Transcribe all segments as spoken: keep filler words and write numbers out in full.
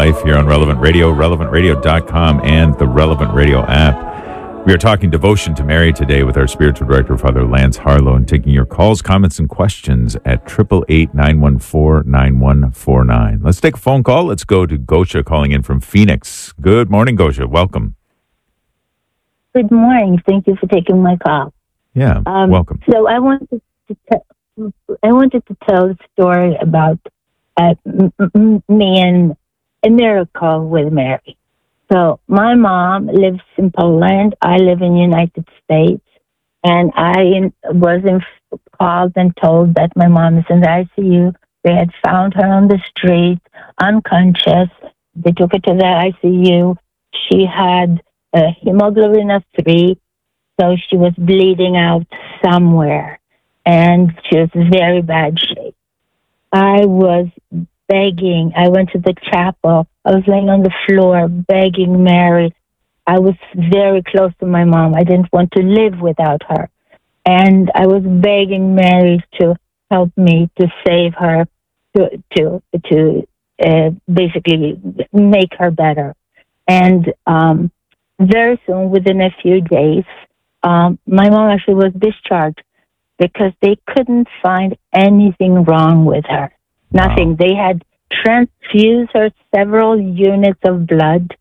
Life here on Relevant Radio, relevant radio dot com, and the Relevant Radio app. We are talking devotion to Mary today with our spiritual director, Father Lance Harlow, and taking your calls, comments, and questions at eight eight eight, nine one four, nine one four nine. Let's take a phone call. Let's go to Gosha calling in from Phoenix. Good morning, Gosha. Welcome. Good morning. Thank you for taking my call. Yeah, um, welcome. So I wanted to te- I wanted to tell a story about uh, m- m- me and a miracle with Mary. So my mom lives in Poland. I live in the United States, and I in, was in, called and told that my mom is in the I C U. They had found her on the street, unconscious. They took her to the I C U. She had a hemoglobin of three, so she was bleeding out somewhere, and she was in very bad shape. I was begging. I went to the chapel. I was laying on the floor begging Mary. I was very close to my mom. I didn't want to live without her. And I was begging Mary to help me to save her, to to to uh, basically make her better. And um, very soon, within a few days, um, my mom actually was discharged because they couldn't find anything wrong with her. Nothing. Wow. They had transfused her several units of blood,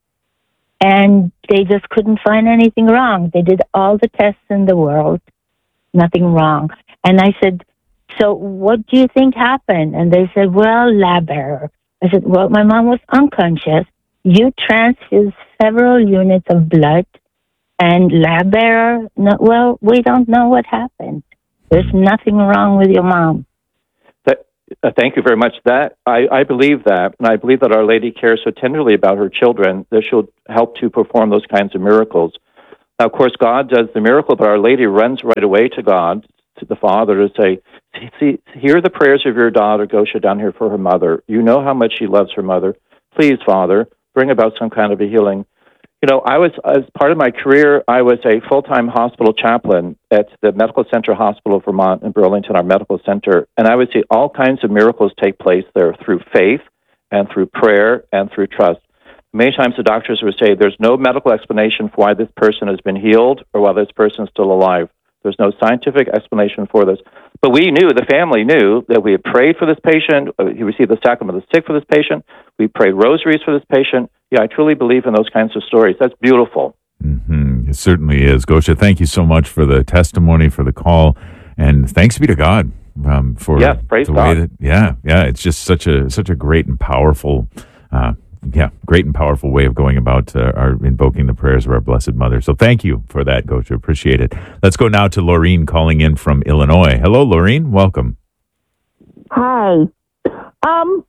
and they just couldn't find anything wrong. They did all the tests in the world, nothing wrong. And I said, so what do you think happened? And they said, well, lab error. I said, well, my mom was unconscious. You transfused several units of blood, and lab error, no, well, we don't know what happened. There's nothing wrong with your mom. Uh, thank you very much. That I, I believe that, and I believe that Our Lady cares so tenderly about her children that she'll help to perform those kinds of miracles. Now, of course, God does the miracle, but Our Lady runs right away to God, to the Father, to say, see, see, hear the prayers of your daughter, Gosha, down here for her mother. You know how much she loves her mother. Please, Father, bring about some kind of a healing. You know, I was, as part of my career, I was a full-time hospital chaplain at the Medical Center Hospital of Vermont in Burlington, our medical center, and I would see all kinds of miracles take place there through faith and through prayer and through trust. Many times the doctors would say there's no medical explanation for why this person has been healed or why this person is still alive. There's no scientific explanation for this. But we knew, the family knew, that we had prayed for this patient. He received the sacrament of the sick for this patient. We prayed rosaries for this patient. Yeah, I truly believe in those kinds of stories. That's beautiful. Mm-hmm. It certainly is. Gosha, thank you so much for the testimony, for the call, and thanks be to God um, for yes, praise the God. way that, yeah, yeah, it's just such a such a great and powerful uh Yeah, great and powerful way of going about uh, our invoking the prayers of our Blessed Mother. So thank you for that, Gosha. Appreciate it. Let's go now to Laureen calling in from Illinois. Hello, Laureen. Welcome. Hi. Um,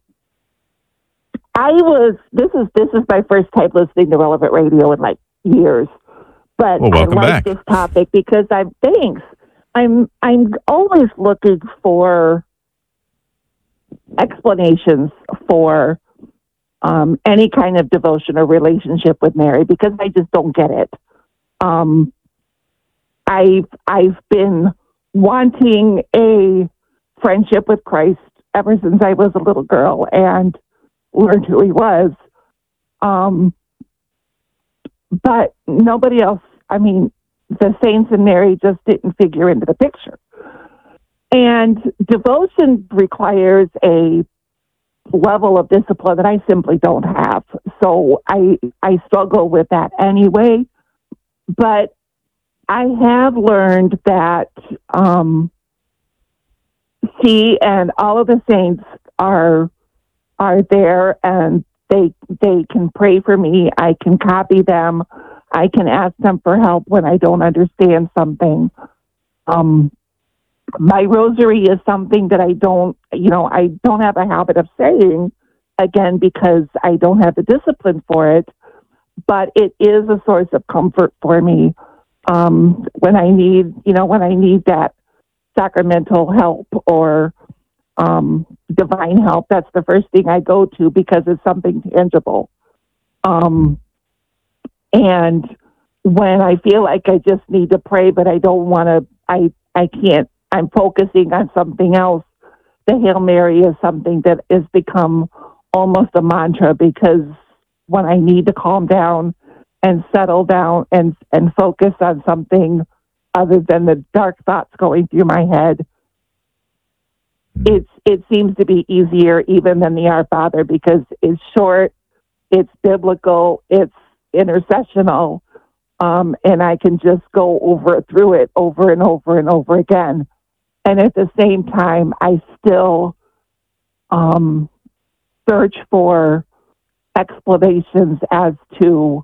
I was. This is this is my first time listening to Relevant Radio in like years, but well, I welcome like back. this topic because I'm. Thanks. I'm. I'm always looking for explanations for. Um, any kind of devotion or relationship with Mary, because I just don't get it. Um, I've I've been wanting a friendship with Christ ever since I was a little girl and learned who he was. Um, but nobody else. I mean, the saints and Mary just didn't figure into the picture. And devotion requires a level of discipline that I simply don't have. So I I struggle with that anyway. But I have learned that um, she and all of the saints are are there, and they they can pray for me. I can copy them. I can ask them for help when I don't understand something. Um, My rosary is something that I don't, you know, I don't have a habit of saying, again, because I don't have the discipline for it, but it is a source of comfort for me um, when I need, you know, when I need that sacramental help or um, divine help. That's the first thing I go to because it's something tangible. Um, and when I feel like I just need to pray, but I don't want to, I, I can't, I'm focusing on something else. The Hail Mary is something that has become almost a mantra because when I need to calm down and settle down and, and focus on something other than the dark thoughts going through my head. It's, it seems to be easier even than the Our Father because it's short, it's biblical, it's intercessional, um, and I can just go over through it over and over and over again. And at the same time, I still um, search for explanations as to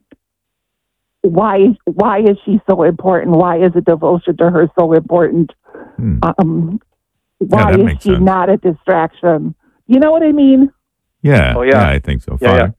why why is she so important? Why is a devotion to her so important? Hmm. Um, why Yeah, that is makes she sense. not a distraction? You know what I mean? Yeah. Oh, yeah. I think so. Yeah, Father?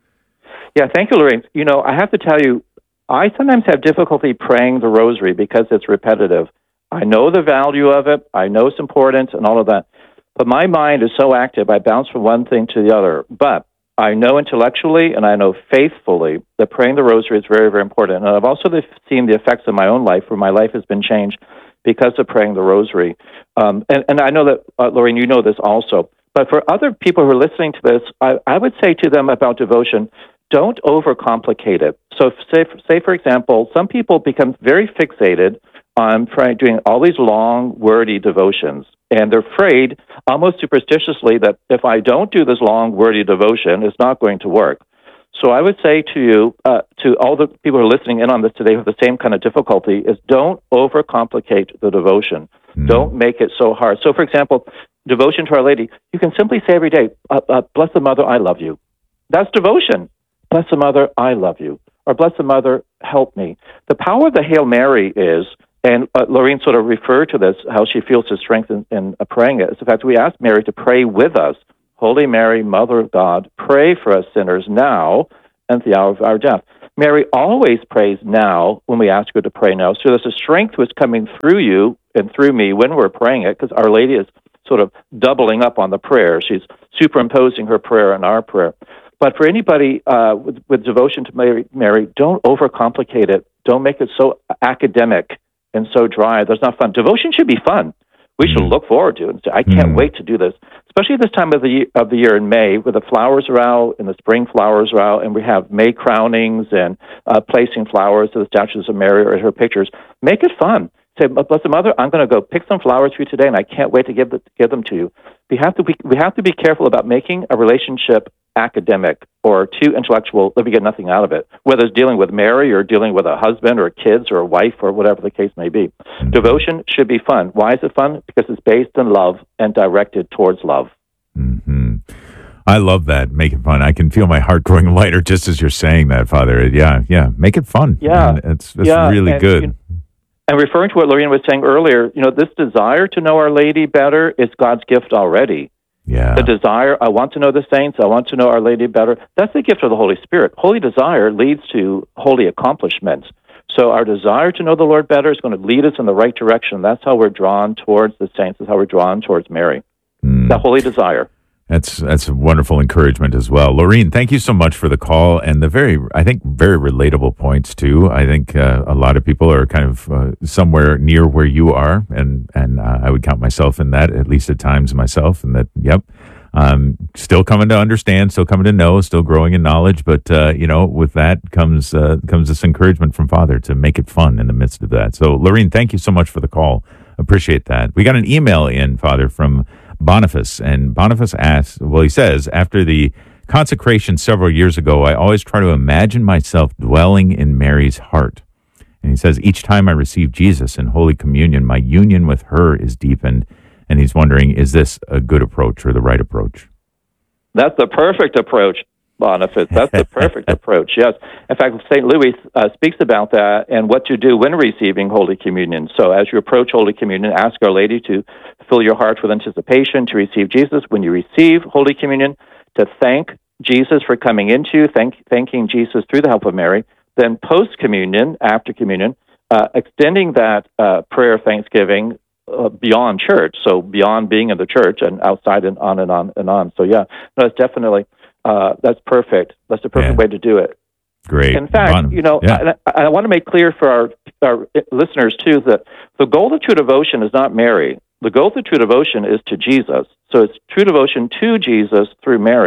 Yeah, thank you, Lorraine. You know, I have to tell you, I sometimes have difficulty praying the rosary because it's repetitive. I know the value of it. I know it's important and all of that. But my mind is so active, I bounce from one thing to the other. But I know intellectually and I know faithfully that praying the rosary is very, very important. And I've also seen the effects in my own life where my life has been changed because of praying the rosary. Um, and, and I know that, uh, Lorraine, you know this also. But for other people who are listening to this, I, I would say to them about devotion, don't overcomplicate it. So say, say, for example, some people become very fixated on trying, doing all these long, wordy devotions. And they're afraid, almost superstitiously, that if I don't do this long, wordy devotion, it's not going to work. So I would say to you, uh, to all the people who are listening in on this today who have the same kind of difficulty, is don't overcomplicate the devotion. Mm. Don't make it so hard. So, for example, devotion to Our Lady, you can simply say every day, uh, uh, Blessed Mother, I love you. That's devotion. Blessed Mother, I love you. Or Blessed Mother, help me. The power of the Hail Mary is, and uh, Lorraine sort of referred to this, how she feels the strength in, in uh, praying it. It's the fact that we ask Mary to pray with us. Holy Mary, Mother of God, pray for us sinners now and at the hour of our death. Mary always prays now when we ask her to pray now. So there's a strength that's coming through you and through me when we're praying it, because Our Lady is sort of doubling up on the prayer. She's superimposing her prayer on our prayer. But for anybody uh, with, with devotion to Mary, Mary, don't overcomplicate it. Don't make it so academic and so dry. That's not fun. Devotion should be fun. We should look forward to it and say, I can't mm. wait to do this, especially this time of the year, of the year in May, where the flowers are out and the spring flowers are out, and we have May crownings and uh, placing flowers to the statues of Mary or her pictures. Make it fun. Say, Blessed Mother, I'm going to go pick some flowers for you today, and I can't wait to give, the, give them to you. We have to be, we have to be careful about making a relationship academic or too intellectual that we get nothing out of it, whether it's dealing with Mary or dealing with a husband or kids or a wife or whatever the case may be. Mm-hmm. Devotion should be fun. Why is it fun? Because it's based in love and directed towards love. Mm-hmm. I love that. Make it fun. I can feel my heart growing lighter just as you're saying that, Father. Yeah, yeah. Make it fun. Yeah. And it's it's yeah. really and, good. You know, and referring to what Lorraine was saying earlier, you know, this desire to know Our Lady better is God's gift already. Yeah. The desire, I want to know the saints, I want to know Our Lady better, that's the gift of the Holy Spirit. Holy desire leads to holy accomplishments. So our desire to know the Lord better is going to lead us in the right direction. That's how we're drawn towards the saints. That's how we're drawn towards Mary. Mm. The holy desire. That's that's a wonderful encouragement as well. Lorraine, thank you so much for the call and the very, I think, very relatable points too. I think uh, a lot of people are kind of uh, somewhere near where you are, and and uh, I would count myself in that, at least at times myself, and that, yep, um, still coming to understand, still coming to know, still growing in knowledge. But, uh, you know, with that comes uh, comes this encouragement from Father to make it fun in the midst of that. So, Lorraine, thank you so much for the call. Appreciate that. We got an email in, Father, from Boniface, and Boniface asks, well, he says, after the consecration several years ago, I always try to imagine myself dwelling in Mary's heart. And he says, each time I receive Jesus in Holy Communion, my union with her is deepened. And he's wondering, is this a good approach or the right approach? That's the perfect approach, Boniface. That's the perfect approach, yes. In fact, Saint Louis uh, speaks about that and what to do when receiving Holy Communion. So as you approach Holy Communion, ask Our Lady to fill your heart with anticipation to receive Jesus. When you receive Holy Communion, to thank Jesus for coming into you, thank, thanking Jesus through the help of Mary. Then post-communion, after communion, uh, extending that uh, prayer of thanksgiving uh, beyond church, so beyond being in the church and outside and on and on and on. So yeah, no, it's definitely... Uh, that's perfect. That's the perfect yeah. way to do it. Great. In fact, Bon- you know, yeah. I, I want to make clear for our, our listeners, too, that the goal of true devotion is not Mary. The goal of true devotion is to Jesus. So it's true devotion to Jesus through Mary.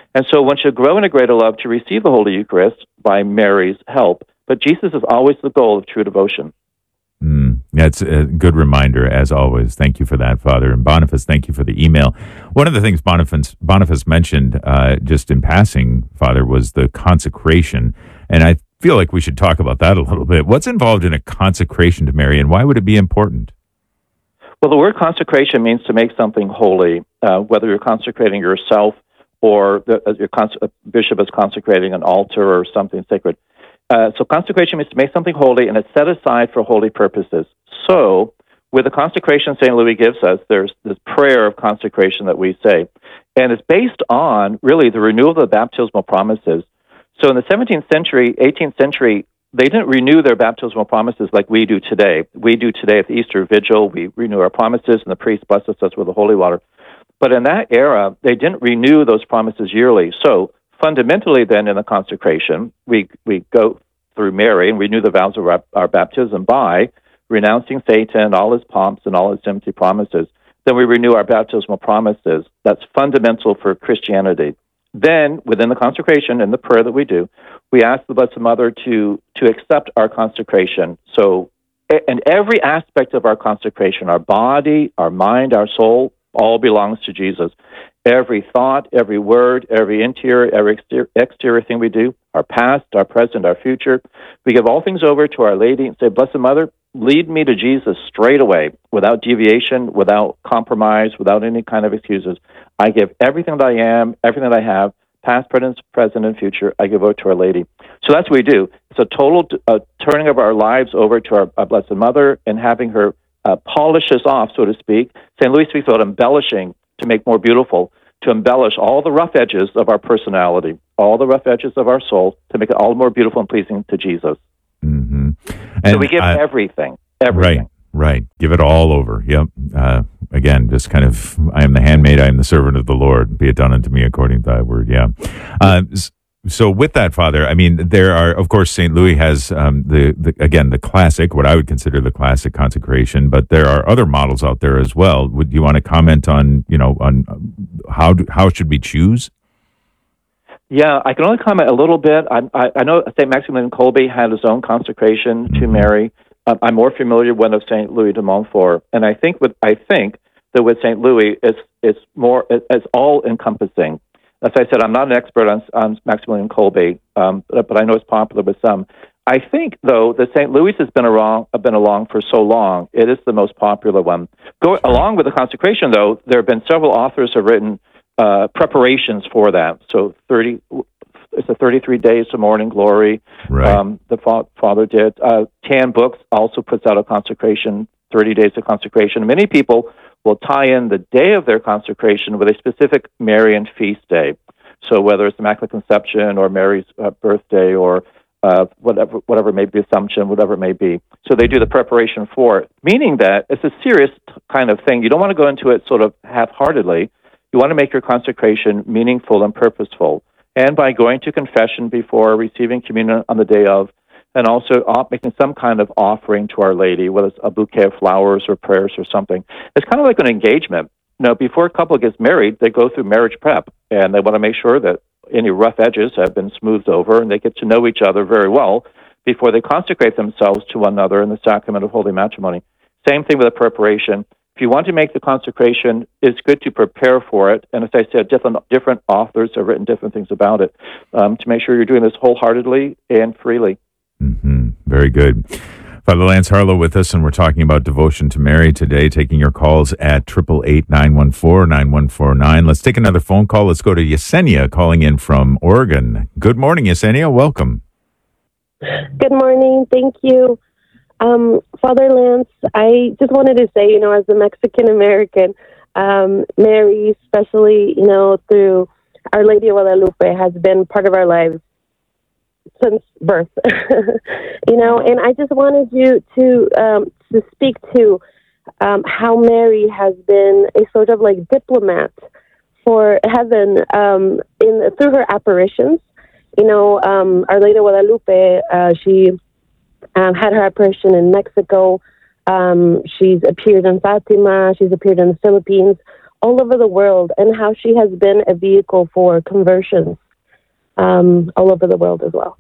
And so one should grow in a greater love to receive the Holy Eucharist by Mary's help. But Jesus is always the goal of true devotion. Mm, that's a good reminder, as always. Thank you for that, Father. And Boniface, thank you for the email. One of the things Boniface, Boniface mentioned uh, just in passing, Father, was the consecration. And I feel like we should talk about that a little bit. What's involved in a consecration to Mary, and why would it be important? Well, the word consecration means to make something holy, uh, whether you're consecrating yourself or the, uh, your cons- a bishop is consecrating an altar or something sacred. Uh, so consecration means to make something holy, and it's set aside for holy purposes. So with the consecration Saint Louis gives us, there's this prayer of consecration that we say, and it's based on really the renewal of the baptismal promises. So in the seventeenth century, eighteenth century, they didn't renew their baptismal promises like we do today. We do today at the Easter Vigil. We renew our promises, and the priest blesses us with the holy water. But in that era, they didn't renew those promises yearly. So fundamentally then in the consecration, we, we go through Mary and renew the vows of our, our baptism by renouncing Satan, all his pomps, and all his empty promises. Then we renew our baptismal promises. That's fundamental for Christianity. Then, within the consecration and the prayer that we do, we ask the Blessed Mother to, to accept our consecration. So, in every aspect of our consecration, our body, our mind, our soul, all belongs to Jesus. Every thought, every word, every interior, every exterior, exterior thing we do, our past, our present, our future, we give all things over to Our Lady and say, Blessed Mother, lead me to Jesus straight away, without deviation, without compromise, without any kind of excuses. I give everything that I am, everything that I have, past, present, present, and future, I give over to Our Lady. So that's what we do. It's a total uh, turning of our lives over to our, our Blessed Mother and having her uh, polish us off, so to speak. Saint Louis speaks about embellishing to make more beautiful, to embellish all the rough edges of our personality, all the rough edges of our soul, to make it all more beautiful and pleasing to Jesus. Mm-hmm. So we give uh, everything, everything. Right, right. Give it all over. Yep. Uh, again, just kind of, I am the handmaid, I am the servant of the Lord. Be it done unto me according to thy word. Yeah. Uh, so with that, Father, I mean, there are, of course, Saint Louis has um, the, the, again, the classic, what I would consider the classic consecration, but there are other models out there as well. Would you want to comment on, you know, on how do, how should we choose? Yeah, I can only comment a little bit. I, I, I know Saint Maximilian Kolbe had his own consecration to Mary. Uh, I'm more familiar with one of Saint Louis de Montfort, and I think with I think that with Saint Louis, it's it's more it's all encompassing. As I said, I'm not an expert on, on Maximilian Kolbe, um, but, but I know it's popular with some. I think, though, that Saint Louis has been around, been along for so long, it is the most popular one. Go along with the consecration, though, there have been several authors who have written uh, preparations for that. So thirty, it's a thirty-three days to morning glory. Right. Um, the fa- father did. Uh, Tan Books also puts out a consecration, thirty days of consecration. Many people will tie in the day of their consecration with a specific Marian feast day. So whether it's Immaculate Conception or Mary's uh, birthday or uh, whatever, whatever may be Assumption, whatever it may be. So they do the preparation for it, meaning that it's a serious kind of thing. You don't want to go into it sort of half-heartedly. You want to make your consecration meaningful and purposeful. And by going to confession before receiving communion on the day of, and also making some kind of offering to Our Lady, whether it's a bouquet of flowers or prayers or something. It's kind of like an engagement. You know, before a couple gets married, they go through marriage prep, and they want to make sure that any rough edges have been smoothed over, and they get to know each other very well before they consecrate themselves to one another in the sacrament of holy matrimony. Same thing with the preparation. If you want to make the consecration, it's good to prepare for it. And as I said, different different authors have written different things about it, um, to make sure you're doing this wholeheartedly and freely. Mm-hmm. Very good. Father Lance Harlow with us, and we're talking about devotion to Mary today, taking your calls at eight eight eight, nine one four, nine one four nine. Let's take another phone call. Let's go to Yesenia calling in from Oregon. Good morning, Yesenia. Welcome. Good morning. Thank you. Um, Father Lance, I just wanted to say, you know, as a Mexican-American, um, Mary, especially, you know, through Our Lady of Guadalupe, has been part of our lives since birth, you know, and I just wanted you to um, to speak to um, how Mary has been a sort of like diplomat for heaven um, in through her apparitions. You know, um, Our Lady of Guadalupe, uh, she um, had her apparition in Mexico. Um, she's appeared in Fatima. She's appeared in the Philippines. all over the world, and how she has been a vehicle for conversions um, all over the world as well.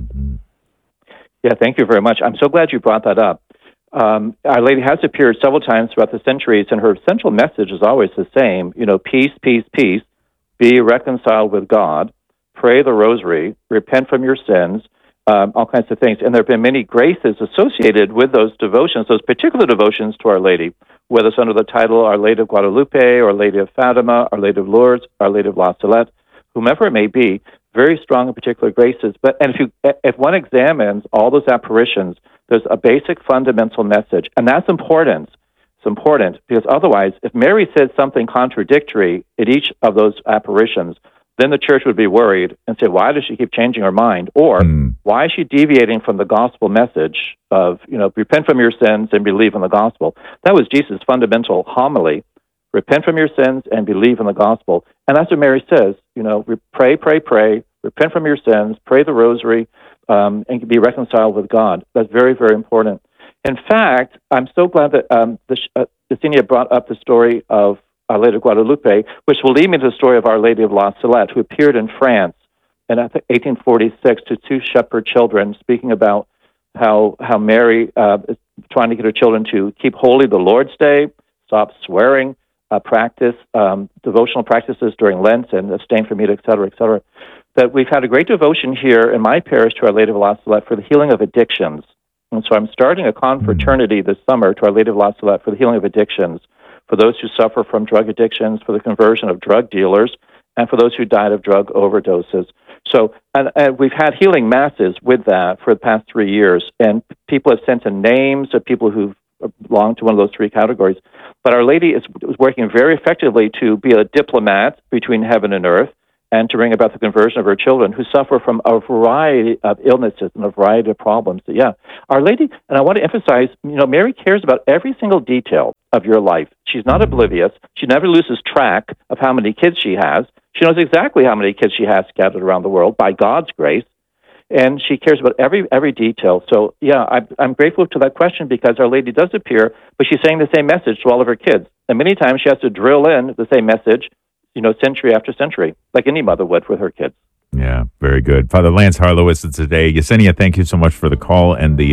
Yeah, thank you very much. I'm so glad you brought that up. Um, Our Lady has appeared several times throughout the centuries, and her central message is always the same. You know, peace, peace, peace. Be reconciled with God. Pray the rosary. Repent from your sins. Um, all kinds of things. And there have been many graces associated with those devotions, those particular devotions to Our Lady, whether it's under the title Our Lady of Guadalupe, Our Lady of Fatima, Our Lady of Lourdes, Our Lady of La Salette, whomever it may be, very strong and particular graces. But and if you if one examines all those apparitions, there's a basic fundamental message, and that's important. It's important because otherwise, if Mary said something contradictory in each of those apparitions, then the church would be worried and say, why does she keep changing her mind? Or mm. why is she deviating from the gospel message of, you know, repent from your sins and believe in the gospel? That was Jesus' fundamental homily. Repent from your sins and believe in the gospel. And that's what Mary says, you know, pray, pray, pray, repent from your sins, pray the rosary, um, and be reconciled with God. That's very, very important. In fact, I'm so glad that um, the, uh, Yesenia brought up the story of Our Lady of Guadalupe, which will lead me to the story of Our Lady of La Salette, who appeared in France in eighteen forty-six to two shepherd children, speaking about how how Mary uh, is trying to get her children to keep holy the Lord's Day, stop swearing, uh, practice um, devotional practices during Lent, and abstain from meat, et cetera, et cetera. That we've had a great devotion here in my parish to Our Lady of La Salette for the healing of addictions. And so I'm starting a confraternity this summer to Our Lady of La Salette for the healing of addictions, for those who suffer from drug addictions, for the conversion of drug dealers, and for those who died of drug overdoses. So and, and we've had healing masses with that for the past three years, and people have sent in names of people who belong to one of those three categories. But Our Lady is, is working very effectively to be a diplomat between heaven and earth, and to bring about the conversion of her children who suffer from a variety of illnesses and a variety of problems. So, yeah, Our Lady, and I want to emphasize, you know, Mary cares about every single detail of your life. She's not oblivious. She never loses track of how many kids she has. She knows exactly how many kids she has scattered around the world by God's grace, and she cares about every every detail. So, yeah, I'm, I'm grateful to that question because Our Lady does appear, but she's saying the same message to all of her kids. And many times she has to drill in the same message, you know, century after century, like any mother would with her kids. Yeah, very good. Father Lance Harlow is today. Yesenia, thank you so much for the call and the